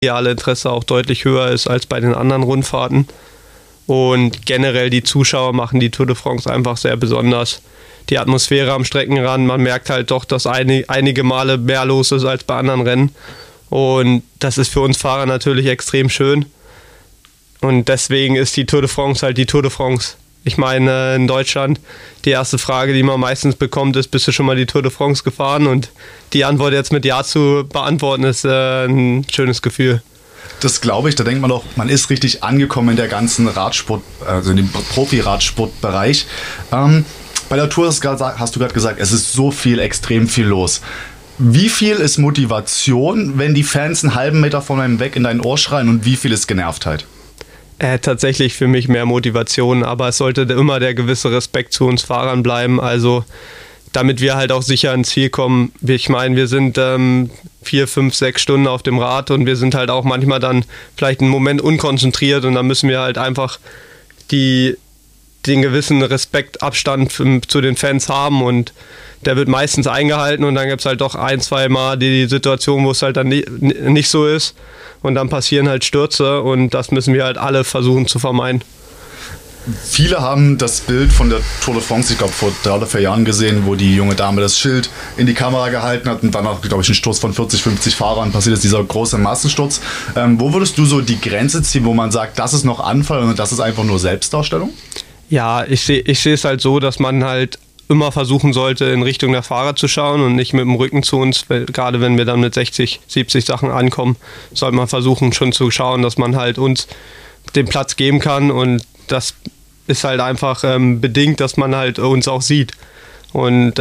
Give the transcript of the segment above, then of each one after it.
mediale Interesse auch deutlich höher ist als bei den anderen Rundfahrten. Und generell die Zuschauer machen die Tour de France einfach sehr besonders. Die Atmosphäre am Streckenrand, man merkt halt doch, dass einige Male mehr los ist als bei anderen Rennen. Und das ist für uns Fahrer natürlich extrem schön. Und deswegen ist die Tour de France halt die Tour de France. Ich meine, in Deutschland, die erste Frage, die man meistens bekommt, ist, bist du schon mal die Tour de France gefahren? Und die Antwort jetzt mit Ja zu beantworten, ist ein schönes Gefühl. Das glaube ich, da denkt man doch, man ist richtig angekommen in der ganzen Radsport, also in dem Profi-Radsportbereich. Bei der Tour hast du gerade gesagt, es ist so viel, extrem viel los. Wie viel ist Motivation, wenn die Fans einen halben Meter von einem weg in dein Ohr schreien, und wie viel ist Genervtheit? Tatsächlich für mich mehr Motivation, aber es sollte immer der gewisse Respekt zu uns Fahrern bleiben, also damit wir halt auch sicher ins Ziel kommen. Ich meine, wir sind 4, 5, 6 Stunden auf dem Rad und wir sind halt auch manchmal dann vielleicht einen Moment unkonzentriert und dann müssen wir halt einfach den gewissen Respektabstand zu den Fans haben und der wird meistens eingehalten und dann gibt es halt doch 1, 2 Mal die Situation, wo es halt dann nicht so ist und dann passieren halt Stürze und das müssen wir halt alle versuchen zu vermeiden. Viele haben das Bild von der Tour de France, ich glaube vor 3 oder 4 Jahren gesehen, wo die junge Dame das Schild in die Kamera gehalten hat und dann auch, glaube ich, ein Sturz von 40, 50 Fahrern passiert ist, dieser große Massensturz. Wo würdest du so die Grenze ziehen, wo man sagt, das ist noch Anfall und das ist einfach nur Selbstdarstellung? Ja, ich sehe es halt so, dass man halt immer versuchen sollte, in Richtung der Fahrer zu schauen und nicht mit dem Rücken zu uns, gerade wenn wir dann mit 60, 70 Sachen ankommen, sollte man versuchen schon zu schauen, dass man halt uns den Platz geben kann und das ist halt einfach bedingt, dass man halt uns auch sieht. Und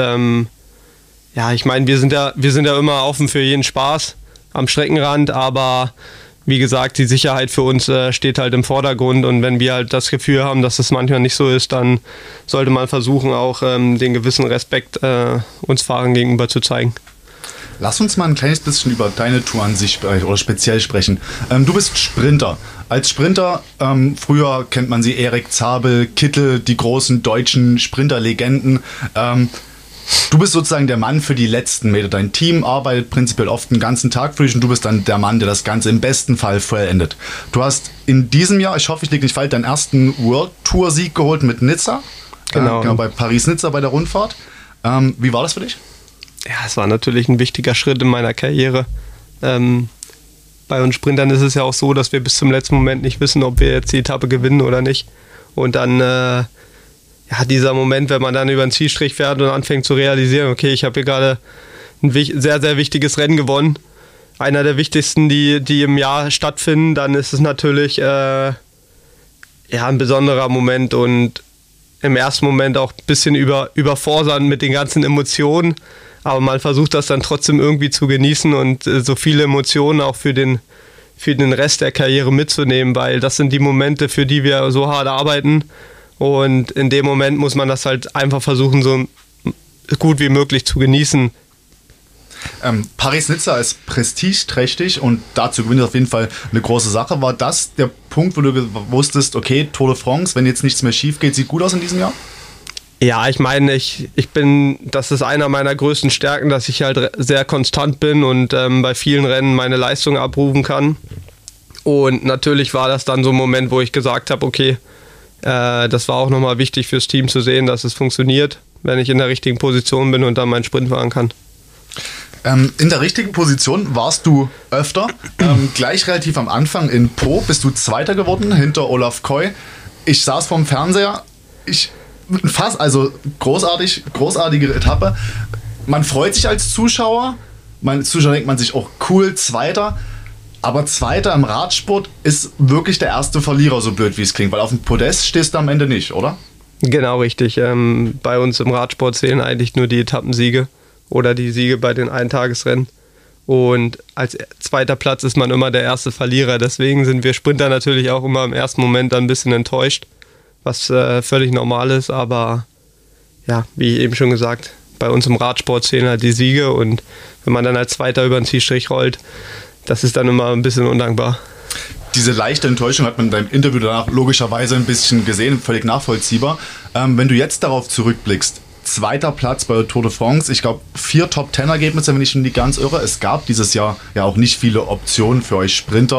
ja, ich meine, wir sind ja immer offen für jeden Spaß am Streckenrand, aber wie gesagt, die Sicherheit für uns steht halt im Vordergrund und wenn wir halt das Gefühl haben, dass das manchmal nicht so ist, dann sollte man versuchen, auch den gewissen Respekt uns Fahrern gegenüber zu zeigen. Lass uns mal ein kleines bisschen über deine Tour an sich oder speziell sprechen. Du bist Sprinter. Als Sprinter, früher kennt man sie, Erik Zabel, Kittel, die großen deutschen Sprinterlegenden. Du bist sozusagen der Mann für die letzten Meter. Dein Team arbeitet prinzipiell oft den ganzen Tag für dich und du bist dann der Mann, der das Ganze im besten Fall vollendet. Du hast in diesem Jahr, ich hoffe, ich liege nicht falsch, deinen ersten World Tour Sieg geholt mit Nizza. Genau, bei Paris-Nizza bei der Rundfahrt. Wie war das für dich? Ja, es war natürlich ein wichtiger Schritt in meiner Karriere. Bei uns Sprintern ist es ja auch so, dass wir bis zum letzten Moment nicht wissen, ob wir jetzt die Etappe gewinnen oder nicht. Und dann ja, dieser Moment, wenn man dann über den Zielstrich fährt und anfängt zu realisieren, okay, ich habe hier gerade ein sehr, sehr wichtiges Rennen gewonnen. Einer der wichtigsten, die im Jahr stattfinden, dann ist es natürlich ja, ein besonderer Moment und im ersten Moment auch ein bisschen überfordern mit den ganzen Emotionen. Aber man versucht das dann trotzdem irgendwie zu genießen und so viele Emotionen auch für den Rest der Karriere mitzunehmen, weil das sind die Momente, für die wir so hart arbeiten. Und in dem Moment muss man das halt einfach versuchen, so gut wie möglich zu genießen. Paris-Nizza ist prestigeträchtig und dazu gewinnt auf jeden Fall eine große Sache. War das der Punkt, wo du wusstest, okay, Tour de France, wenn jetzt nichts mehr schief geht, sieht gut aus in diesem Jahr? Ja, ich meine, das ist einer meiner größten Stärken, dass ich halt sehr konstant bin und bei vielen Rennen meine Leistung abrufen kann. Und natürlich war das dann so ein Moment, wo ich gesagt habe, okay, das war auch nochmal wichtig fürs Team zu sehen, dass es funktioniert, wenn ich in der richtigen Position bin und dann meinen Sprint fahren kann. In der richtigen Position warst du öfter. Gleich relativ am Anfang in Po bist du Zweiter geworden, hinter Olaf Koy. Ich saß vorm Fernseher, also großartige Etappe. Man freut sich als Zuschauer. Als Zuschauer denkt man sich auch cool, Zweiter. Aber Zweiter im Radsport ist wirklich der erste Verlierer, so blöd wie es klingt. Weil auf dem Podest stehst du am Ende nicht, oder? Genau, richtig. Bei uns im Radsport zählen eigentlich nur die Etappensiege oder die Siege bei den Eintagesrennen. Und als zweiter Platz ist man immer der erste Verlierer. Deswegen sind wir Sprinter natürlich auch immer im ersten Moment ein bisschen enttäuscht, was völlig normal ist. Aber ja, wie eben schon gesagt, bei uns im Radsport zählen halt die Siege. Und wenn man dann als Zweiter über den Zielstrich rollt, das ist dann immer ein bisschen undankbar. Diese leichte Enttäuschung hat man in deinem Interview danach logischerweise ein bisschen gesehen, völlig nachvollziehbar. Wenn du jetzt darauf zurückblickst, zweiter Platz bei der Tour de France. Ich glaube, 4 Top-10-Ergebnisse, wenn ich mich nicht ganz irre. Es gab dieses Jahr ja auch nicht viele Optionen für euch Sprinter.